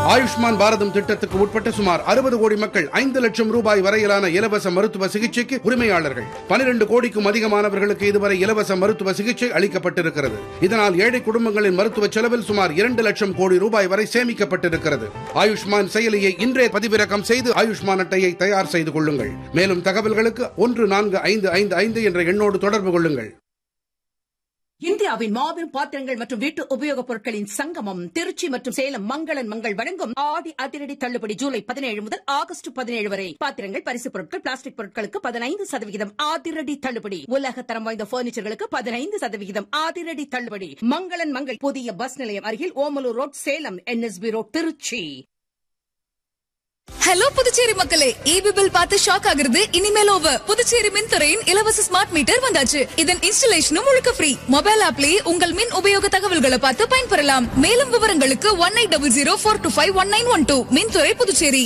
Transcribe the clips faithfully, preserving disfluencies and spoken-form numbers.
ஆயுஷ்மான் பாரதம் திட்டத்துக்கு உட்பட்ட சுமார் அறுபது கோடி மக்கள் ஐந்து லட்சம் ரூபாய் வரையிலான இலவச மருத்துவ சிகிச்சைக்கு உரிமையாளர்கள். பனிரெண்டு கோடிக்கும் அதிகமானவர்களுக்கு இதுவரை இலவச மருத்துவ சிகிச்சை அளிக்கப்பட்டிருக்கிறது. இதனால் ஏழை குடும்பங்களின் மருத்துவ செலவில் சுமார் இரண்டு லட்சம் கோடி ரூபாய் வரை சேமிக்கப்பட்டிருக்கிறது. ஆயுஷ்மான் செயலியை இன்றே பதிவிறக்கம் செய்து ஆயுஷ்மான் அட்டையை தயார் செய்து கொள்ளுங்கள். மேலும் தகவல்களுக்கு ஒன்று நான்கு ஐந்து ஐந்து ஐந்து என்ற எண்ணோடு தொடர்பு கொள்ளுங்கள். இந்தியாவின் மாபெரும் பாத்திரங்கள் மற்றும் வீட்டு உபயோகப் பொருட்களின் சங்கமம் திருச்சி மற்றும் சேலம் மங்களன் மங்கள் வழங்கும் ஆடி அதிரடி தள்ளுபடி ஜூலை பதினேழு முதல் ஆகஸ்ட் பதினேழு வரை. பாத்திரங்கள், பரிசு பொருட்கள், பிளாஸ்டிக் பொருட்களுக்கு பதினைந்து சதவிகிதம் அதிரடி தள்ளுபடி. உலக தரம் வாய்ந்த பர்னிச்சர்களுக்கு பதினைந்து சதவிகிதம் அதிரடி தள்ளுபடி. மங்களன் மங்கள் புதிய பஸ் நிலையம் அருகில் Omalur road Salem, NSP road Trichy. Hello Puducherry மக்களே, ஈபி பில் பார்த்து ஷாக் ஆகுறது இனிமேல் ஓவர். புதுச்சேரி மின்துறையின் இலவச ஸ்மார்ட் மீட்டர் வந்தாச்சு. இதன் இன்ஸ்டலேஷனும் முழுக்க ஃப்ரீ. மொபைல் ஆப்லயே உங்கள் மின் உபயோக தகவல்களை பார்த்து பயன்பெறலாம். மேலும் விவரங்களுக்கு one eight double zero four two five one nine one two. மின்துறை புதுச்சேரி.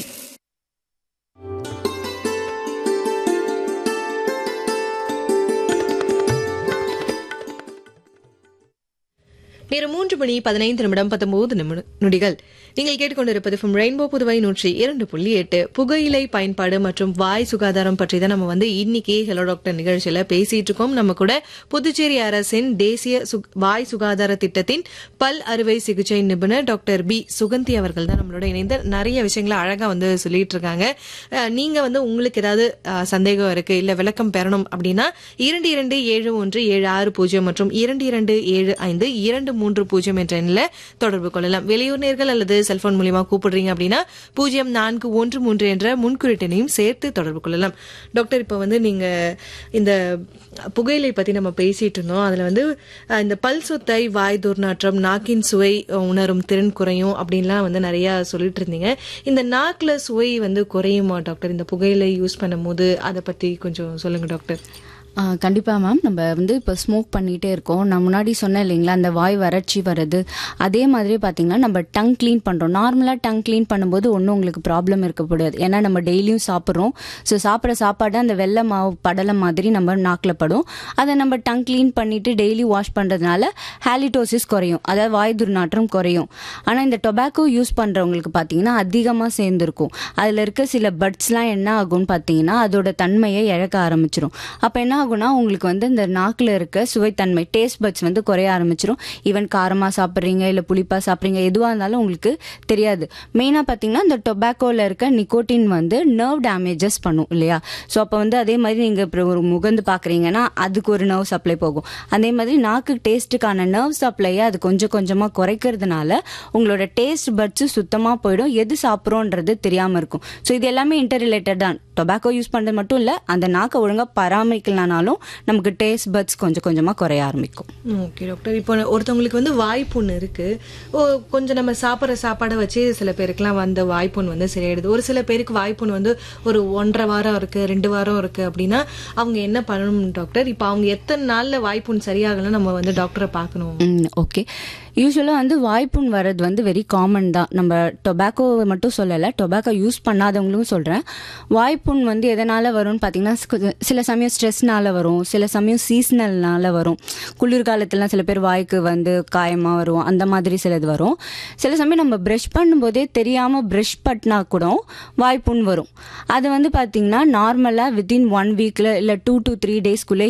நேரம் மூன்று மணி பதினைந்து நிமிடம் பத்தொன்பது நொடிகள். நீங்கள் கேட்டுக்கொண்டிருப்பது ஃப்ரம் ரெயின்போ புதுவை நூற்றி இரண்டு புள்ளி எட்டு. புகையிலை பயன்பாடு மற்றும் வாய் சுகாதாரம் பற்றி தான் நம்ம வந்து இன்னைக்கு ஹலோ டாக்டர் நிகழ்ச்சியில பேசிட்டு இருக்கோம். நம்ம கூட புதுச்சேரி அரசின் தேசிய வாய் சுகாதார திட்டத்தின் பல் அறுவை சிகிச்சை நிபுணர் டாக்டர் பி சுகந்தி அவர்கள் தான் நம்மளோட இணைந்து நிறைய விஷயங்களை அழகா வந்து சொல்லிட்டு இருக்காங்க. நீங்க வந்து உங்களுக்கு ஏதாவது சந்தேகம் இருக்கு, இல்ல விளக்கம் பெறணும் அப்படின்னா இரண்டு இரண்டு ஏழு ஒன்று ஏழு ஆறு பூஜ்ஜியம் மற்றும் இரண்டு இரண்டு ஏழு ஐந்து இரண்டு மூன்று பூஜ்ஜியம் என்ற எண்ணில் தொடர்பு கொள்ளலாம். வெளியூர் நேர்கள் அல்லது செல்போன் மூலியமா கூப்பிடுறீங்க அப்படின்னா பூஜ்ஜியம் நான்கு ஒன்று மூன்று என்ற முன்குறிட்டனையும் சேர்த்து தொடர்பு கொள்ளலாம். டாக்டர், இப்ப வந்து நீங்க இந்த புகையிலை பத்தி நம்ம பேசிட்டு இருந்தோம். அதுல வந்து இந்த பல் சொத்தை, வாய் துர்நாற்றம், நாக்கின் சுவை உணரும் திறன் குறையும் அப்படின்லாம் வந்து நிறைய சொல்லிட்டு இருந்தீங்க. இந்த நாக்குல சுவை வந்து குறையுமா டாக்டர் இந்த புகையிலை யூஸ் பண்ணும் போது? அதை பத்தி கொஞ்சம் சொல்லுங்க டாக்டர். கண்டிப்பாக மேம். நம்ம வந்து இப்போ ஸ்மோக் பண்ணிகிட்டே இருக்கோம். நான் முன்னாடி சொன்னேன் இல்லைங்களா, அந்த வாய் வறட்சி வருது. அதே மாதிரி பார்த்தீங்கன்னா நம்ம டங் க்ளீன் பண்ணுறோம். நார்மலாக டங் க்ளீன் பண்ணும்போது ஒன்றும் உங்களுக்கு ப்ராப்ளம் இருக்கக்கூடாது. ஏன்னா நம்ம டெய்லியும் சாப்பிட்றோம். ஸோ சாப்பிட்ற சாப்பாடு அந்த வெள்ளை மாவு படலை மாதிரி நம்ம நாக்கில் படும். அதை நம்ம டங் க்ளீன் பண்ணிவிட்டு டெய்லி வாஷ் பண்ணுறதுனால ஹாலிடோசிஸ் குறையும், அதாவது வாய் துர்நாற்றம் குறையும். ஆனால் இந்த டொபாக்கோ யூஸ் பண்ணுறவங்களுக்கு பார்த்தீங்கன்னா அதிகமாக சேர்ந்துருக்கும். அதில் இருக்க சில பட்ஸ்லாம் என்ன ஆகும்னு பார்த்தீங்கன்னா அதோட தன்மையை இழக்க ஆரம்பிச்சிடும். அப்போ என்ன ஆகுனா உங்களுக்கு வந்து இந்த நாக்கில் இருக்க சுவைத்தன்மை, டேஸ்ட் பட்ஸ் வந்து குறைய ஆரம்பிச்சிடும். ஈவன் காரமாக சாப்பிட்றீங்க இல்லை புளிப்பாக சாப்பிட்றீங்க எதுவாக இருந்தாலும் உங்களுக்கு தெரியாது. மெயினாக பார்த்தீங்கன்னா இந்த டொபாக்கோவில் இருக்க நிக்கோட்டின் வந்து நர்வ் டேமேஜஸ் பண்ணும் இல்லையா. ஸோ அப்போ வந்து அதே மாதிரி நீங்கள் இப்போ ஒரு முகந்து பார்க்குறீங்கன்னா அதுக்கு ஒரு நர்வ் சப்ளை போகும். அதே மாதிரி நாக்கு டேஸ்ட்டுக்கான நர்வ் சப்ளையை அது கொஞ்சம் கொஞ்சமாக குறைக்கிறதுனால உங்களோட டேஸ்ட் பட்ஸு சுத்தமாக போயிடும். எது சாப்பிட்றோன்றது தெரியாமல் இருக்கும். ஸோ இது எல்லாமே இன்டர் ரிலேட்டட் தான். டொபாக்கோ யூஸ் பண்ணுறது மட்டும் இல்லை, அந்த நாக்கை ஒழுங்காக பராமரிக்கலாம் நமக்கு டேஸ்ட் பட்ஸ் கொஞ்சம் கொஞ்சமா குறைய ஆரம்பிக்கும். ஓகே டாக்டர், இப்போ ஒருத்தவங்களுக்கு வந்து வாய்ப்புண்ணு இருக்கு. கொஞ்சம் நம்ம சாப்பிட்ற சாப்பாடை வச்சு சில பேருக்குலாம் வந்து வாய்ப்புண் வந்து சரியாயிடுது. ஒரு சில பேருக்கு வாய்ப்புண் வந்து ஒரு ஒன்றரை வாரம் இருக்கு, ரெண்டு வாரம் இருக்கு அப்படின்னா அவங்க என்ன பண்ணணும் டாக்டர்? இப்போ அவங்க எத்தனை நாள்ல வாய்ப்புண் சரியாகலாம் நம்ம வந்து டாக்டரை பார்க்கணும்? ஓகே, யூஸ்வலாக வந்து வாய்ப்புண் வர்றது வந்து வெரி காமன் தான். நம்ம டொபாக்கோ மட்டும் சொல்லலை, டொபாக்கோ யூஸ் பண்ணாதவங்களும் சொல்கிறேன். வாய்ப்புண் வந்து எதனால் வரும்னு பார்த்தீங்கன்னா சில சமயம் ஸ்ட்ரெஸ்னால வரும், சில சமயம் சீசனல்னால வரும். குளிர்காலத்துலாம் சில பேர் வாய்க்கு வந்து காயமாக வரும், அந்த மாதிரி சிலது வரும். சில சமயம் நம்ம ப்ரஷ் பண்ணும்போதே தெரியாமல் ப்ரஷ் பட்டினா கூட வாய்ப்புண் வரும். அது வந்து பார்த்தீங்கன்னா நார்மலாக வித்தின் ஒன் வீக்கில் இல்லை டூ டு த்ரீ டேஸ்க்குள்ளே